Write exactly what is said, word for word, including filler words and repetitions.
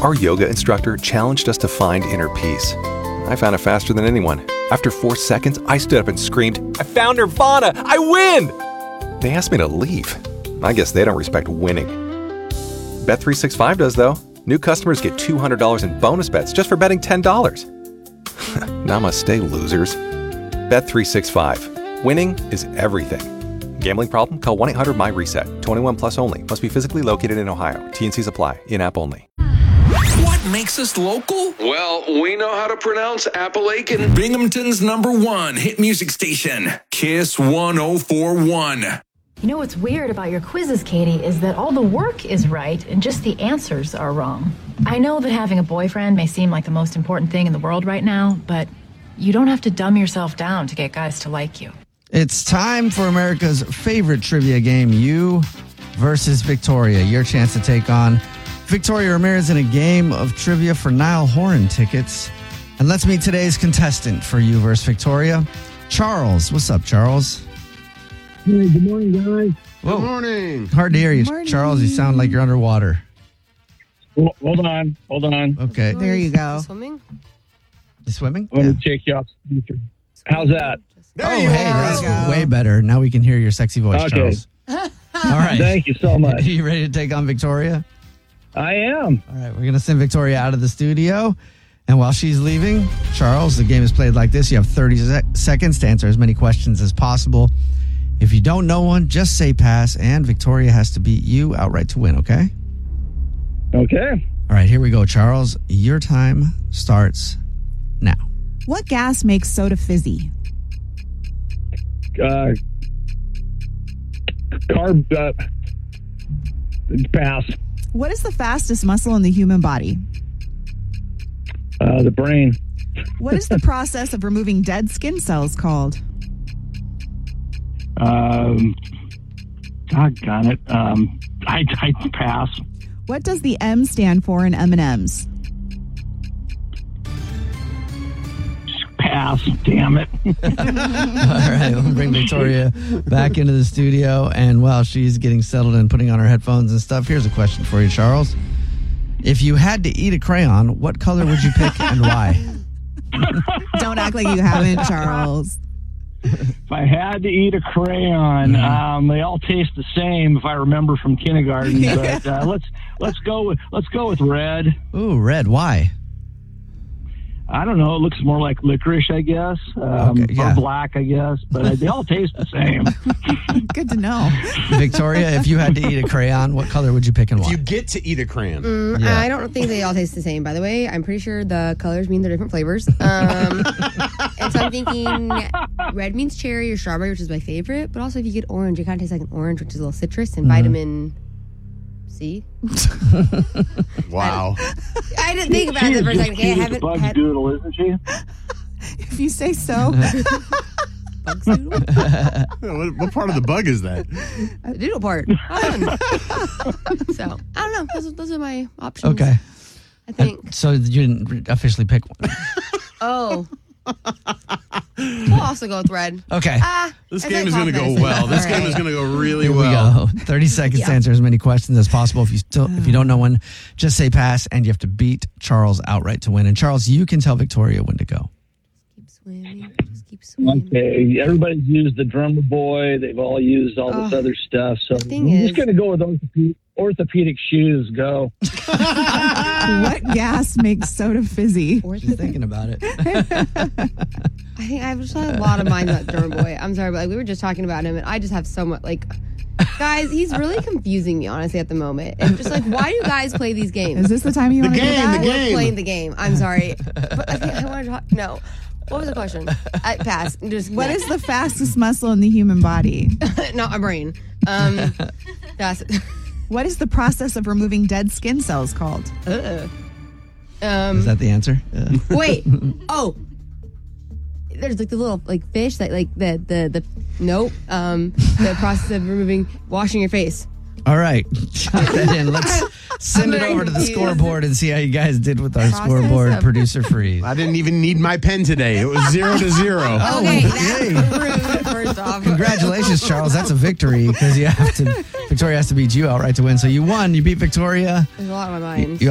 Our yoga instructor challenged us to find inner peace. I found it faster than anyone. After four seconds, I stood up and screamed, "I found Nirvana! I win!" They asked me to leave. I guess they don't respect winning. Bet three sixty-five does, though. New customers get two hundred dollars in bonus bets just for betting ten dollars. Namaste, losers. Bet three sixty-five. Winning is everything. Gambling problem? Call one eight hundred M Y reset. twenty-one plus only. Must be physically located in Ohio. T N Cs apply. In-app only. What makes us local? Well, we know how to pronounce Appalachian. Binghamton's number one hit music station, Kiss one oh four point one. You know what's weird about your quizzes, Katie, is that all the work is right and just the answers are wrong. I know that having a boyfriend may seem like the most important thing in the world right now, but you don't have to dumb yourself down to get guys to like you. It's time for America's favorite trivia game, You versus Victoria. Your chance to take on Victoria Ramirez in a game of trivia for Niall Horan tickets. And let's meet today's contestant for You versus Victoria, Charles. What's up, Charles? Hey, good morning, guys. Whoa. Good morning. Hard to hear you, Morning. Charles. You sound like you're underwater. Well, hold on, hold on. Okay. There you go. Swimming? You swimming? I'm going to take you off speaker. How's that? There oh, you hey, are. that's There you go. way better. Now we can hear your sexy voice, Okay. Charles. All right. Thank you so much. Are you ready to take on Victoria? I am. All right, we're going to send Victoria out of the studio. And while she's leaving, Charles, the game is played like this. You have thirty sec- seconds to answer as many questions as possible. If you don't know one, just say pass, and Victoria has to beat you outright to win, okay? Okay. All right, here we go, Charles. Your time starts now. What gas makes soda fizzy? Uh, carb, uh, pass. What is the fastest muscle in the human body? Uh, the brain. What is the process of removing dead skin cells called? Um, doggone it. Um, I, I pass. What does the M stand for in M and M's? Pass. Damn it. All right, we'll bring Victoria back into the studio. And while she's getting settled and putting on her headphones and stuff, here's a question for you, Charles. If you had to eat a crayon, what color would you pick and why? Don't act like you haven't, Charles. If I had to eat a crayon, um, they all taste the same. If I remember from kindergarten, but uh, let's let's go with let's go with red. Ooh, red. Why? I don't know. It looks more like licorice, I guess, um, Okay, yeah. or black, I guess. But they all taste the same. Good to know. Victoria, if you had to eat a crayon, what color would you pick and why? You get to eat a crayon. Mm, Yeah. I don't think they all taste the same, by the way. I'm pretty sure the colors mean they're different flavors. Um, and so I'm thinking red means cherry or strawberry, which is my favorite. But also if you get orange, it kind of tastes like an orange, which is a little citrus and vitamin C. Wow. I didn't think about it for a second. Okay, I haven't Bug had doodle, isn't she? If you say so. bugs doodle. what, what part of the bug is that? The doodle part. Fun. So, I don't know. Those, those are my options. Okay. I think. So you didn't officially pick one. Oh. We'll also go with red. Okay. Ah, This I game said is going to go confidence. well. This All game right. is going to go really Here well. we go. thirty seconds Yeah. to answer as many questions as possible. If you still, if you don't know one, just say pass, and you have to beat Charles outright to win. And Charles, you can tell Victoria when to go. Keep swimming. Just keep swimming. Okay. Everybody's used the drummer boy. They've all used all this Oh, other stuff. So thing I'm is- just going to go with orthopedic, orthopedic shoes. Go. What gas makes soda fizzy? Or She's thinking about it. I think I have just had a lot of mind about Drummer Boy. I'm sorry, but like we were just talking about him, and I just have so much like, guys, he's really confusing me honestly at the moment. And just like, why do you guys play these games? Is this the time you want to do game, that? the We're game. playing the game. I'm sorry, but I think I want to talk. No, what was the question? I pass. Just What is the fastest muscle in the human body? not my brain? Um, that's. What is the process of removing dead skin cells called? Uh, um, Is that the answer? Yeah. wait. Oh. There's like the little like fish that like the the the nope um the process of removing washing your face. All right. Get that in. Let's send I'm it over to the confused. scoreboard and see how you guys did with our Process scoreboard of- producer freeze. I didn't even need my pen today. It was zero to zero. Okay, yay. that's rude. First off, Congratulations, Charles. That's a victory because you have to. Victoria has to beat you outright to win. So you won. You beat Victoria. There's a lot on my mind. You